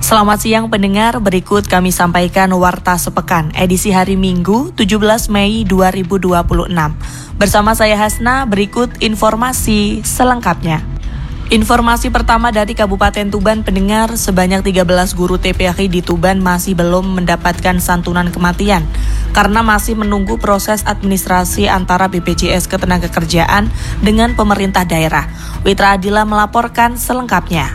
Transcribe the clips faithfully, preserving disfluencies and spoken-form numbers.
Selamat siang pendengar, berikut kami sampaikan Warta Sepekan, edisi hari Minggu tujuh belas Mei dua ribu dua puluh enam. Bersama saya Hasna, berikut informasi selengkapnya. Informasi pertama dari Kabupaten Tuban pendengar, sebanyak tiga belas guru T P A K I di Tuban masih belum mendapatkan santunan kematian karena masih menunggu proses administrasi antara B P J S Ketenagakerjaan dengan pemerintah daerah. Witra Adila melaporkan selengkapnya.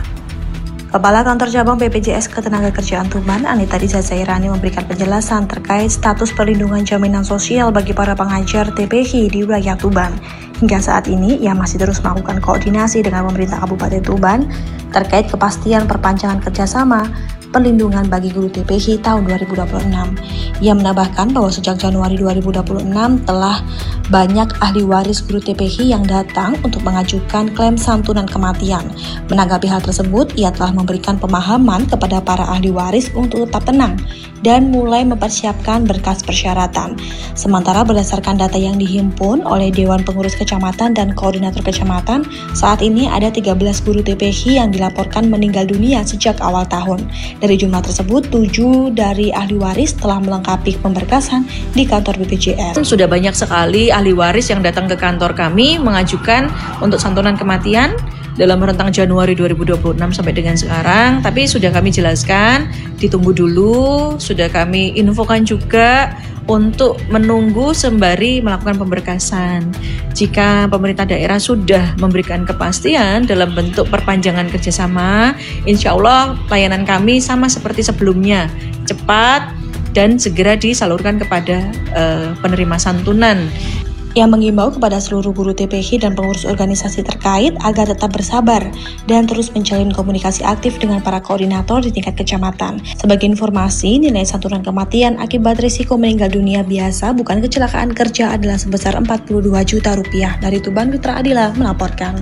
Kepala Kantor Cabang B P J S Ketenagakerjaan Tuban, Anita Diza Zairani memberikan penjelasan terkait status perlindungan jaminan sosial bagi para pengajar T P K I di wilayah Tuban. Hingga saat ini, ia masih terus melakukan koordinasi dengan pemerintah Kabupaten Tuban terkait kepastian perpanjangan kerjasama perlindungan bagi guru T P K I tahun dua ribu dua puluh enam. Ia menambahkan bahwa sejak Januari dua ribu dua puluh enam telah banyak ahli waris guru T P K I yang datang untuk mengajukan klaim santunan kematian. Menanggapi hal tersebut, ia telah memberikan pemahaman kepada para ahli waris untuk tetap tenang dan mulai mempersiapkan berkas persyaratan. Sementara berdasarkan data yang dihimpun oleh Dewan Pengurus Kecamatan dan Koordinator Kecamatan, saat ini ada tiga belas guru T P K I yang dilaporkan meninggal dunia sejak awal tahun. Dari jumlah tersebut, tujuh dari ahli waris telah melengkapi pemberkasan di kantor B P J S. Sudah banyak sekali ahli waris yang datang ke kantor kami mengajukan untuk santunan kematian dalam rentang Januari dua ribu dua puluh enam sampai dengan sekarang. Tapi sudah kami jelaskan, ditunggu dulu, sudah kami infokan juga untuk menunggu sembari melakukan pemberkasan. Jika pemerintah daerah sudah memberikan kepastian dalam bentuk perpanjangan kerjasama, insya Allah layanan kami sama seperti sebelumnya, cepat dan segera disalurkan kepada uh, penerima santunan. Yang mengimbau kepada seluruh guru T P K I dan pengurus organisasi terkait agar tetap bersabar dan terus menjalin komunikasi aktif dengan para koordinator di tingkat kecamatan. Sebagai informasi, nilai santunan kematian akibat risiko meninggal dunia biasa bukan kecelakaan kerja adalah sebesar empat puluh dua juta rupiah. Dari Tuban, Witra Adila melaporkan.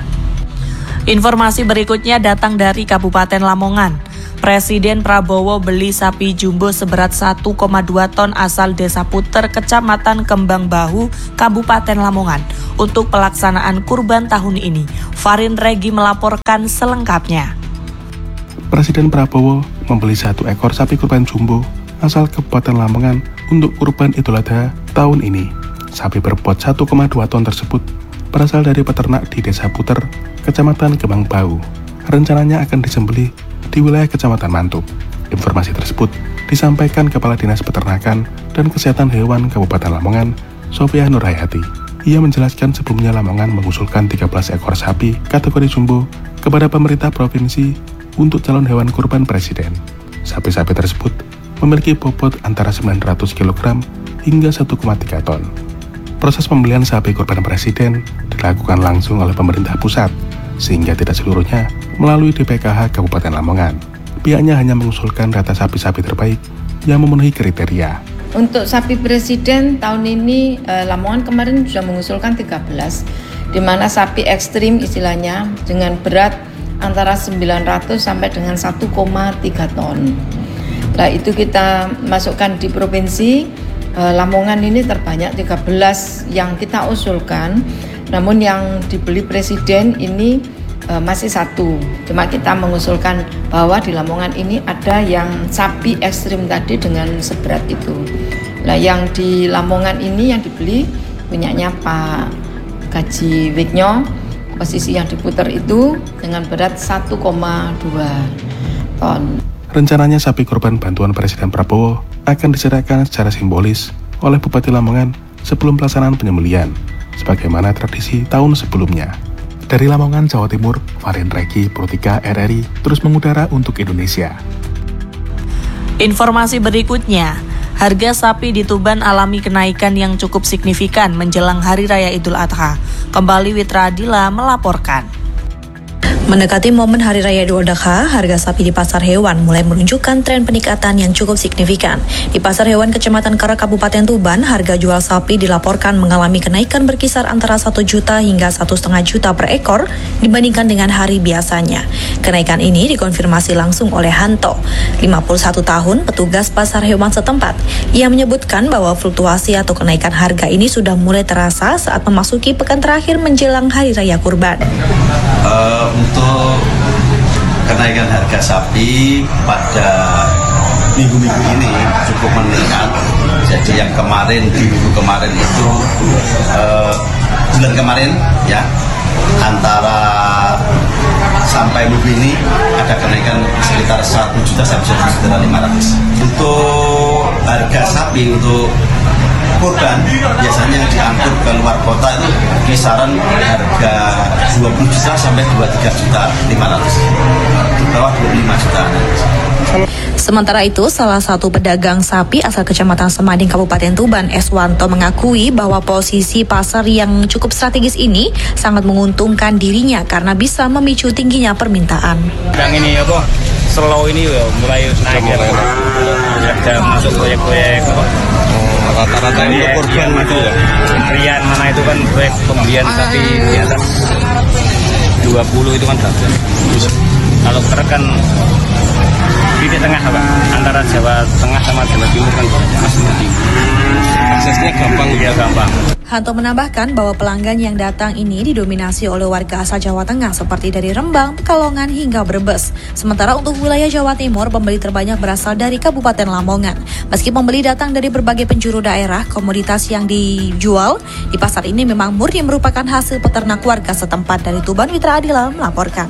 Informasi berikutnya datang dari Kabupaten Lamongan. Presiden Prabowo beli sapi jumbo seberat satu koma dua ton asal Desa Puter, Kecamatan Kembang Bahu, Kabupaten Lamongan untuk pelaksanaan kurban tahun ini. Farin Regi melaporkan selengkapnya. Presiden Prabowo membeli satu ekor sapi kurban jumbo asal Kabupaten Lamongan untuk kurban Idul Adha tahun ini. Sapi berbobot satu koma dua ton tersebut berasal dari peternak di Desa Puter, Kecamatan Kembang Bahu. Rencananya akan disembelih di wilayah Kecamatan Mantuk. Informasi tersebut disampaikan Kepala Dinas Peternakan dan Kesehatan Hewan Kabupaten Lamongan, Sofia Nurhayati. Ia menjelaskan sebelumnya Lamongan mengusulkan tiga belas ekor sapi kategori jumbo kepada pemerintah provinsi untuk calon hewan kurban presiden. Sapi-sapi tersebut memiliki bobot antara sembilan ratus kilogram hingga satu koma tiga ton. Proses pembelian sapi kurban presiden dilakukan langsung oleh pemerintah pusat, sehingga tidak seluruhnya melalui D P K H Kabupaten Lamongan. Pihaknya hanya mengusulkan data sapi-sapi terbaik yang memenuhi kriteria. Untuk sapi presiden tahun ini, eh, Lamongan kemarin sudah mengusulkan tiga belas, di mana sapi ekstrim istilahnya dengan berat antara sembilan ratus sampai dengan satu koma tiga ton. Nah, itu kita masukkan di provinsi. eh, Lamongan ini terbanyak tiga belas yang kita usulkan. Namun yang dibeli presiden ini e, masih satu. Cuma kita mengusulkan bahwa di Lamongan ini ada yang sapi ekstrim tadi dengan seberat itu. Nah, yang di Lamongan ini yang dibeli punyanya Pak Gaji Wigno, posisi yang diputar itu dengan berat satu koma dua ton. Rencananya sapi kurban bantuan Presiden Prabowo akan diserahkan secara simbolis oleh Bupati Lamongan sebelum pelaksanaan penyembelihan, sebagaimana tradisi tahun sebelumnya. Dari Lamongan, Jawa Timur, Farin Regi, Pro tiga R R I, terus mengudara untuk Indonesia. Informasi berikutnya, harga sapi di Tuban alami kenaikan yang cukup signifikan menjelang Hari Raya Idul Adha. Kembali Witra Adila melaporkan. Mendekati momen Hari Raya Idul Adha, harga sapi di pasar hewan mulai menunjukkan tren peningkatan yang cukup signifikan. Di Pasar Hewan Kecamatan Karak, Kabupaten Tuban, harga jual sapi dilaporkan mengalami kenaikan berkisar antara satu juta hingga satu koma lima juta per ekor dibandingkan dengan hari biasanya. Kenaikan ini dikonfirmasi langsung oleh Hanto, lima puluh satu tahun, petugas pasar hewan setempat. Ia menyebutkan bahwa fluktuasi atau kenaikan harga ini sudah mulai terasa saat memasuki pekan terakhir menjelang Hari Raya Kurban. Uh, untuk kenaikan harga sapi pada minggu-minggu ini cukup meningkat. Jadi yang kemarin di minggu kemarin itu eh, bulan kemarin ya antara sampai minggu ini ada kenaikan sekitar satu juta sampai satu juta lima ratus. Untuk harga sapi untuk kurban biasanya diangkut ke luar kota itu kisaran harga dua puluh juta sampai dua puluh tiga juta lima ratus, di bawah dua puluh lima juta. Sementara itu, salah satu pedagang sapi asal Kecamatan Semading, Kabupaten Tuban, Eswanto, mengakui bahwa posisi pasar yang cukup strategis ini sangat menguntungkan dirinya karena bisa memicu tingginya permintaan. Yang ini apa? Slow ini ya mulai naik ya. Sudah masuk proyek-proyek apa? Rata-rata ini korban itu ya. Rian mana itu kan proyek pembelian sapi di atas dua puluh itu kan bagus. Kalau truk kan titik tengah apa? Antara Jawa Tengah sama Jawa Timur kan masih tinggi. Aksesnya gampang ya gampang. Hanto menambahkan bahwa pelanggan yang datang ini didominasi oleh warga asal Jawa Tengah seperti dari Rembang, Pekalongan hingga Brebes. Sementara untuk wilayah Jawa Timur, pembeli terbanyak berasal dari Kabupaten Lamongan. Meski pembeli datang dari berbagai penjuru daerah, komoditas yang dijual di pasar ini memang murni merupakan hasil peternak warga setempat. Dari Tuban, Witra Adila melaporkan.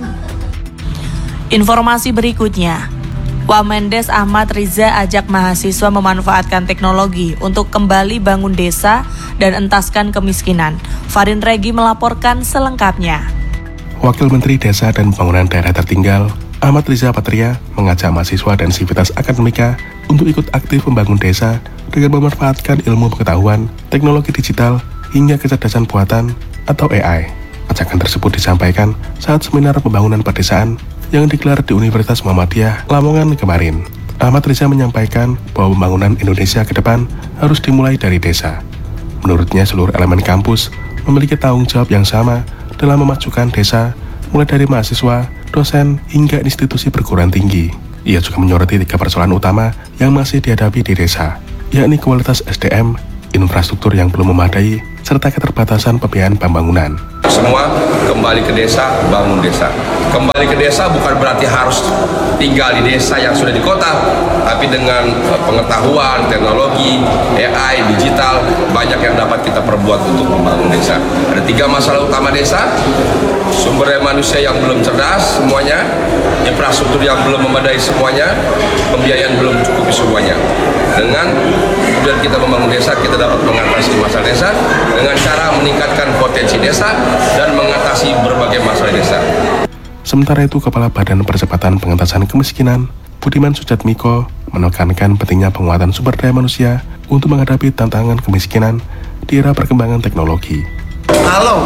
Informasi berikutnya. Wamendes Ahmad Riza ajak mahasiswa memanfaatkan teknologi untuk kembali bangun desa dan entaskan kemiskinan. Farin Regi melaporkan selengkapnya. Wakil Menteri Desa dan Pembangunan Daerah Tertinggal, Ahmad Riza Patria, mengajak mahasiswa dan sivitas akademika untuk ikut aktif membangun desa dengan memanfaatkan ilmu pengetahuan, teknologi digital, hingga kecerdasan buatan atau A I. Ajakan tersebut disampaikan saat seminar pembangunan pedesaan yang digelar di Universitas Muhammadiyah, Lamongan kemarin. Ahmad Riza menyampaikan bahwa pembangunan Indonesia ke depan harus dimulai dari desa. Menurutnya, seluruh elemen kampus memiliki tanggung jawab yang sama dalam memajukan desa, mulai dari mahasiswa, dosen, hingga institusi perguruan tinggi. Ia juga menyoroti tiga persoalan utama yang masih dihadapi di desa, yakni kualitas S D M, infrastruktur yang belum memadai, serta keterbatasan pembiayaan pembangunan. Semua kembali ke desa, bangun desa. Kembali ke desa bukan berarti harus tinggal di desa yang sudah di kota, tapi dengan pengetahuan, teknologi, A I, digital, banyak yang dapat kita perbuat untuk membangun desa. Ada tiga masalah utama desa: sumber daya manusia yang belum cerdas semuanya, infrastruktur yang belum memadai semuanya, pembiayaan belum cukup semuanya. Dengan kemudian kita membangun desa, kita dapat mengatasi masalah desa dengan cara meningkatkan potensi desa dan mengatasi berbagai masalah desa. Sementara itu, Kepala Badan Percepatan Pengentasan Kemiskinan, Budiman Sujatmiko, menekankan pentingnya penguatan sumber daya manusia untuk menghadapi tantangan kemiskinan di era perkembangan teknologi. Kalau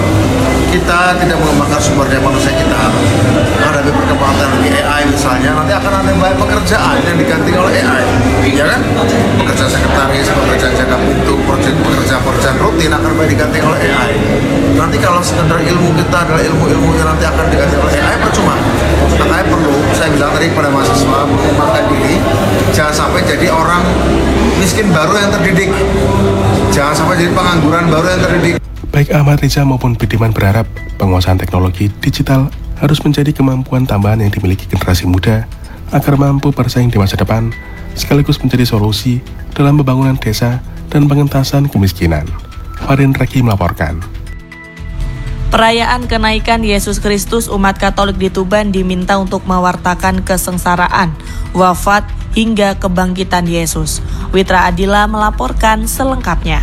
kita tidak mengembangkan sumber daya manusia kita menghadapi perkembangan teknologi A I misalnya, nanti akan ada banyak pekerjaan yang diganti oleh A I, ya kan? Pekerjaan sekretaris, pekerjaan jaga pintu, pekerjaan-pekerjaan rutin akan banyak diganti oleh A I. Nanti kalau sekedar ilmu kita adalah ilmu-ilmu yang nanti akan diganti oleh A I, percuma. Makanya perlu, saya bilang tadi kepada mahasiswa, mengembangkan diri, jangan sampai jadi orang miskin baru yang terdidik, jangan sampai jadi pengangguran baru yang terdidik. Baik Ahmad Riza maupun Budiman berharap penguasaan teknologi digital harus menjadi kemampuan tambahan yang dimiliki generasi muda agar mampu bersaing di masa depan, sekaligus menjadi solusi dalam pembangunan desa dan pengentasan kemiskinan. Farin Reki melaporkan. Perayaan kenaikan Yesus Kristus umat Katolik di Tuban diminta untuk mewartakan kesengsaraan, wafat, hingga kebangkitan Yesus. Witra Adila melaporkan selengkapnya.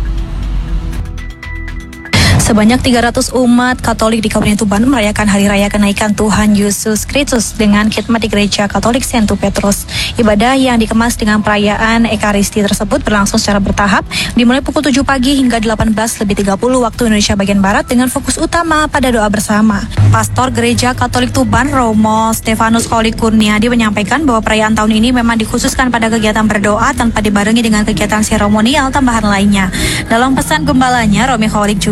Sebanyak tiga ratus umat Katolik di Kabupaten Tuban merayakan Hari Raya Kenaikan Tuhan Yesus Kristus dengan khidmat di Gereja Katolik Santo Petrus. Ibadah yang dikemas dengan perayaan Ekaristi tersebut berlangsung secara bertahap, dimulai pukul tujuh pagi hingga delapan belas lebih tiga puluh waktu Indonesia bagian Barat dengan fokus utama pada doa bersama. Pastor Gereja Katolik Tuban, Romo Stefanus Koli Kurniadi, menyampaikan bahwa perayaan tahun ini memang dikhususkan pada kegiatan berdoa tanpa dibarengi dengan kegiatan seremonial tambahan lainnya. Dalam pesan gembalanya, Romi Kholik juga mengajak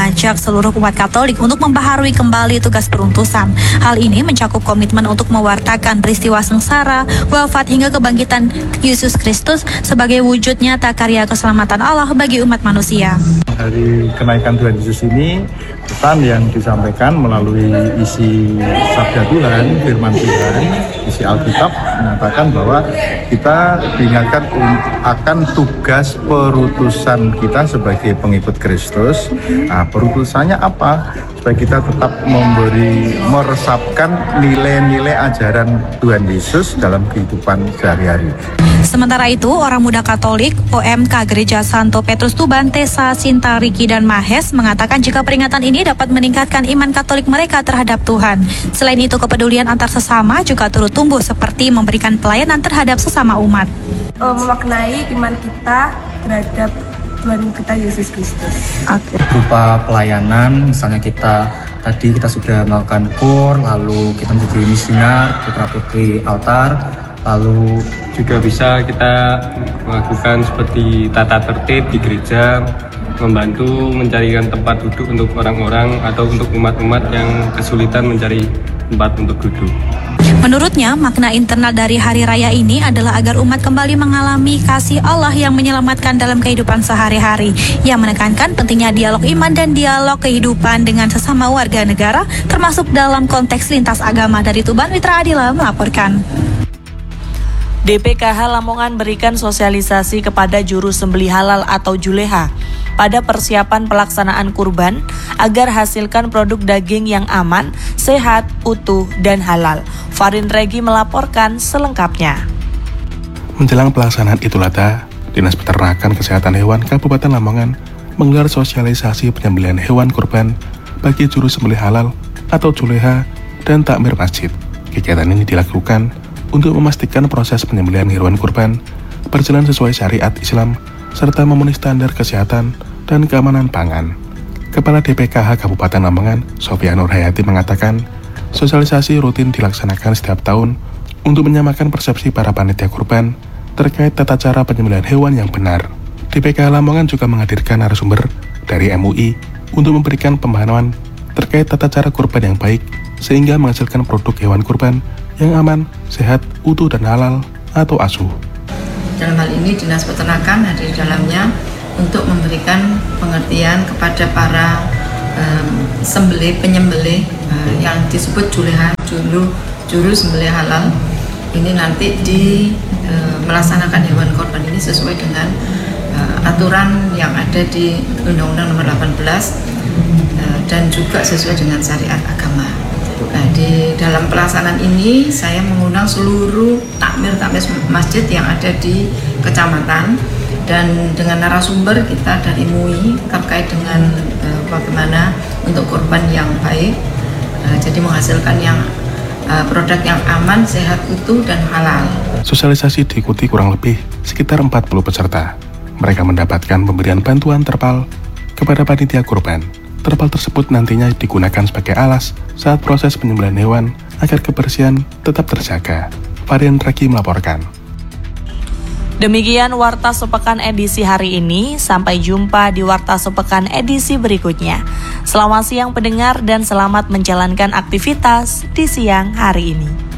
mengajak seluruh umat Katolik untuk membaharui kembali tugas peruntusan. Hal ini mencakup komitmen untuk mewartakan peristiwa sengsara, wafat hingga kebangkitan Yesus Kristus sebagai wujud nyata karya keselamatan Allah bagi umat manusia. Hari kenaikan Tuhan Yesus ini, pesan yang disampaikan melalui isi sabda Tuhan, firman Tuhan, isi Alkitab mengatakan bahwa kita diingatkan akan tugas perutusan kita sebagai pengikut Kristus. Nah, perutusannya apa? Supaya kita tetap memberi, meresapkan nilai-nilai ajaran Tuhan Yesus dalam kehidupan sehari-hari. Sementara itu, orang muda Katolik O M K Gereja Santo Petrus Tuban, Tessa, Sinta, Riki, dan Mahes mengatakan jika peringatan ini dapat meningkatkan iman Katolik mereka terhadap Tuhan. Selain itu, kepedulian antar sesama juga turut tumbuh seperti memberikan pelayanan terhadap sesama umat. Memaknai iman kita terhadap Tuhan kita Yesus Kristus. Okay. Berupa pelayanan, misalnya kita tadi kita sudah melakukan kur, lalu kita menjadi misioner, putra putri altar, lalu juga bisa kita melakukan seperti tata tertib di gereja, membantu mencarikan tempat duduk untuk orang-orang atau untuk umat-umat yang kesulitan mencari tempat untuk duduk. Menurutnya, makna internal dari Hari Raya ini adalah agar umat kembali mengalami kasih Allah yang menyelamatkan dalam kehidupan sehari-hari, yang menekankan pentingnya dialog iman dan dialog kehidupan dengan sesama warga negara, termasuk dalam konteks lintas agama. Dari Tuban, Mitra Adila melaporkan. D P K H Lamongan berikan sosialisasi kepada juru sembelih halal atau juleha pada persiapan pelaksanaan kurban agar hasilkan produk daging yang aman, sehat, utuh, dan halal. Farin Regi melaporkan selengkapnya. Menjelang pelaksanaan Idul Adha, Dinas Peternakan Kesehatan Hewan Kabupaten Lamongan menggelar sosialisasi penyembelihan hewan kurban bagi juru sembelih halal atau juleha dan takmir masjid. Kegiatan ini dilakukan untuk memastikan proses penyembelihan hewan kurban berjalan sesuai syariat Islam serta memenuhi standar kesehatan dan keamanan pangan. Kepala D P K H Kabupaten Lamongan, Sofia Nurhayati mengatakan, sosialisasi rutin dilaksanakan setiap tahun untuk menyamakan persepsi para panitia kurban terkait tata cara penyembelihan hewan yang benar. D P K H Lamongan juga menghadirkan narasumber dari M U I untuk memberikan pemahaman terkait tata cara kurban yang baik sehingga menghasilkan produk hewan kurban yang aman, sehat, utuh, dan halal atau asuh. Dalam hal ini Dinas Peternakan hadir di dalamnya untuk memberikan pengertian kepada para um, sembelih penyembelih uh, yang disebut juleha, juru juru sembelih halal. Ini nanti di uh, melaksanakan hewan korban ini sesuai dengan uh, aturan yang ada di Undang-Undang Nomor delapan belas uh, dan juga sesuai dengan syariat agama. Nah, di dalam pelaksanaan ini saya mengundang seluruh takmir-takmir masjid yang ada di kecamatan dan dengan narasumber kita dari M U I terkait dengan uh, bagaimana untuk korban yang baik, uh, jadi menghasilkan yang uh, produk yang aman, sehat, utuh, dan halal. Sosialisasi diikuti kurang lebih sekitar empat puluh peserta. Mereka mendapatkan pemberian bantuan terpal kepada panitia kurban. Terpal tersebut nantinya digunakan sebagai alas saat proses penyembelihan hewan agar kebersihan tetap terjaga. Farin Regi melaporkan. Demikian Warta Sepekan edisi hari ini. Sampai jumpa di Warta Sepekan edisi berikutnya. Selamat siang pendengar dan selamat menjalankan aktivitas di siang hari ini.